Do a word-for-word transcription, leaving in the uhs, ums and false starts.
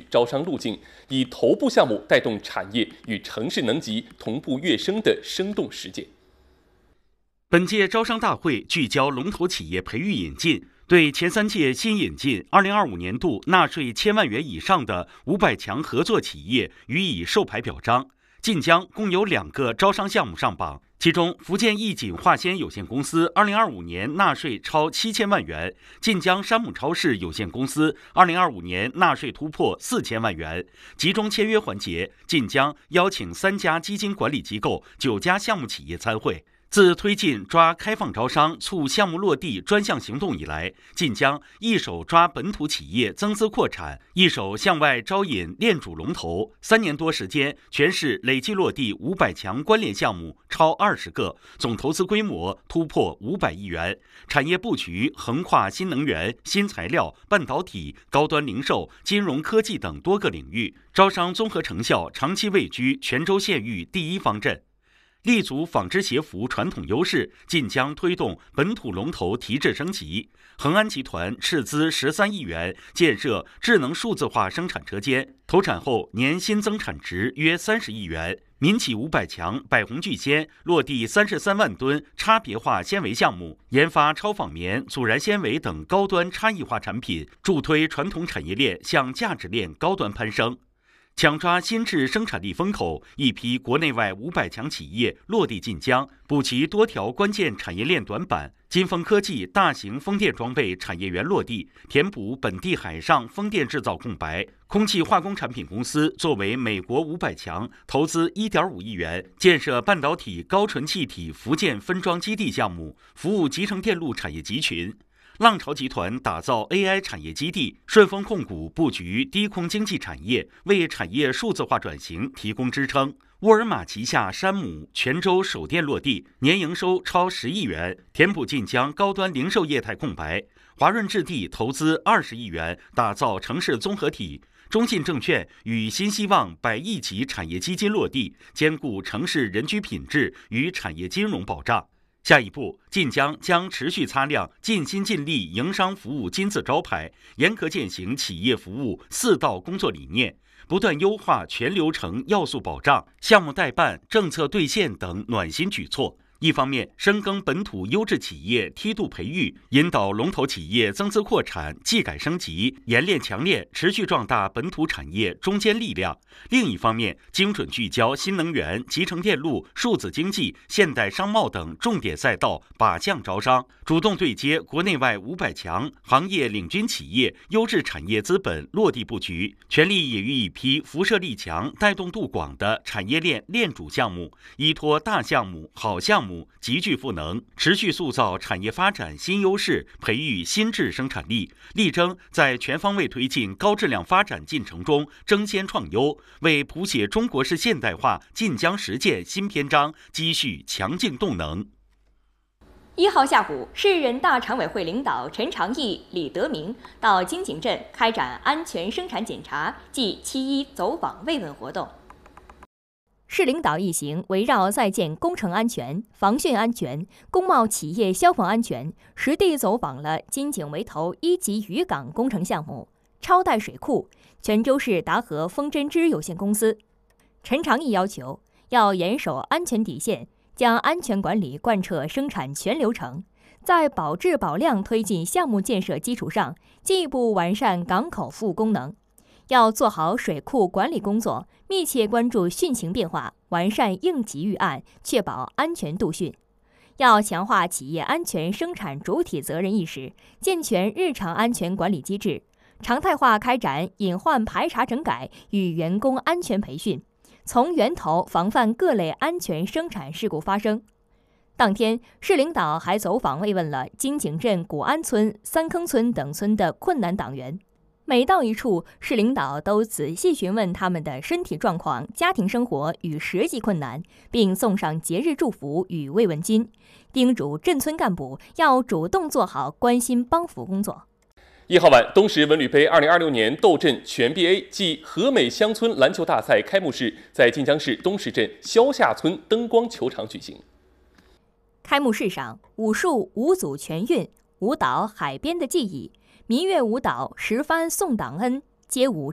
取招商路径，以头部项目带动产业与城市能级同步跃升的生动实践。 本届招商大会聚焦龙头企业培育引进，对前三届新引进二零二五年度纳税千万元以上的五百强合作企业予以授牌表彰。晋江共有两个招商项目上榜，其中福建义锦化纤有限公司二零二五年纳税超七千万元，晋江山姆超市有限公司二零二五年纳税突破四千万元。集中签约环节，晋江邀请三家基金管理机构、九家项目企业参会。自推进抓开放招商、促项目落地专项行动以来，晋江一手抓本土企业增资扩产，一手向外招引链主龙头。三年多时间，全市累计落地五百强关联项目超二十个，总投资规模突破五百亿元。产业布局横跨新能源、新材料、半导体、高端零售、金融科技等多个领域，招商综合成效长期位居泉州县域第一方阵。立足纺织鞋服传统优势，晋江推动本土龙头提质升级。恒安集团斥资十三亿元建设智能数字化生产车间，投产后年新增产值约三十亿元。民企五百强百宏聚纤落地三十三万吨差别化纤维项目，研发超纺棉、阻燃纤维等高端差异化产品，助推传统产业链向价值链高端攀升。抢抓新质生产力风口，一批国内外五百强企业落地晋江，补齐多条关键产业链短板。金风科技大型风电装备产业园落地，填补本地海上风电制造空白。空气化工产品公司作为美国五百强，投资一点五亿元建设半导体高纯气体福建分装基地项目，服务集成电路产业集群。浪潮集团打造 A I 产业基地，顺丰控股布局低空经济产业，为产业数字化转型提供支撑。沃尔玛旗下山姆泉州首店落地，年营收超十亿元，填补晋江高端零售业态空白。华润置地投资二十亿元，打造城市综合体。中信证券与新希望百亿级产业基金落地，兼顾城市人居品质与产业金融保障。下一步，晋江将持续擦亮尽心尽力营商服务金字招牌，严格践行企业服务四道工作理念，不断优化全流程要素保障、项目代办、政策兑现等暖心举措。一方面，深耕本土优质企业梯度培育，引导龙头企业增资扩产、技改升级，研练强练，持续壮大本土产业中坚力量；另一方面，精准聚焦新能源、集成电路、数字经济、现代商贸等重点赛道，靶向招商，主动对接国内外五百强行业领军企业优质产业资本落地布局，全力也与一批辐射力强、带动度广的产业链链主项目，依托大项目、好项目极具赋能，持续塑造产业发展新优势，培育新质生产力，力争在全方位推进高质量发展进程中争先创优，为谱写中国式现代化晋江实践新篇章积蓄强劲动能。 一号下午，市人大常委会领导陈长义、李德明到金井镇开展安全生产检查暨七一走访慰问活动。市领导一行围绕在建工程安全、防汛安全、工贸企业消防安全，实地走访了金井围头一级渔港工程项目、超带水库、泉州市达和风针织有限公司。陈长义要求要严守安全底线，将安全管理贯彻生产全流程，在保质保量推进项目建设基础上，进一步完善港口服务功能。要做好水库管理工作，密切关注汛情变化，完善应急预案，确保安全度汛。要强化企业安全生产主体责任意识，健全日常安全管理机制，常态化开展隐患排查整改与员工安全培训，从源头防范各类安全生产事故发生。当天，市领导还走访慰问了金井镇古安村、三坑村等村的困难党员。每到一处，市领导都仔细询问他们的身体状况、家庭生活与实际困难，并送上节日祝福与慰问金，叮嘱镇村干部要主动做好关心帮扶工作。 一号晚，东石文旅杯二零二六年斗镇全 B A 暨和美乡村篮球大赛开幕式在晋江市东石镇萧下村灯光球场举行。 开幕式上，武术五组全运，舞蹈《海边的记忆》，民乐舞蹈《十番送党恩》，街舞